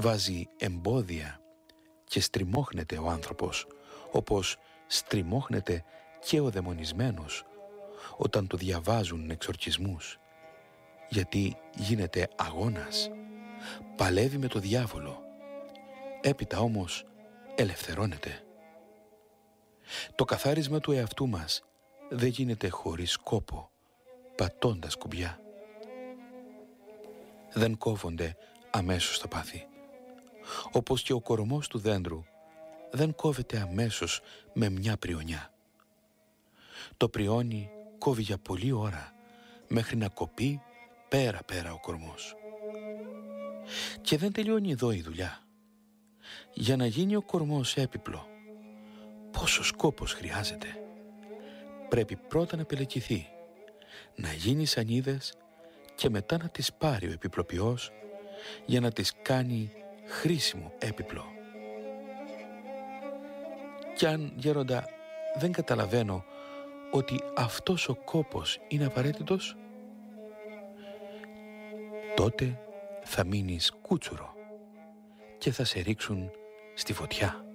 βάζει εμπόδια και στριμώχνεται ο άνθρωπος, όπως στριμώχνεται και ο δαιμονισμένος όταν του διαβάζουν εξορκισμούς, γιατί γίνεται αγώνας, παλεύει με το διάβολο, έπειτα όμως ελευθερώνεται. Το καθάρισμα του εαυτού μας δεν γίνεται χωρίς κόπο, πατώντας κουμπιά. Δεν κόβονται αμέσως τα πάθη, όπως και ο κορμός του δέντρου δεν κόβεται αμέσως με μια πριονιά. Το πριόνι κόβει για πολλή ώρα μέχρι να κοπεί πέρα-πέρα ο κορμός. Και δεν τελειώνει εδώ η δουλειά. Για να γίνει ο κορμός έπιπλο, πόσος κόπος χρειάζεται. Πρέπει πρώτα να πελεκηθεί, να γίνει σανίδες και μετά να τις πάρει ο επιπλοποιός για να τις κάνει χρήσιμο έπιπλο. Κι αν, γέροντα, δεν καταλαβαίνω ότι αυτός ο κόπος είναι απαραίτητος, τότε θα μείνεις κούτσουρο και θα σε ρίξουν στη φωτιά.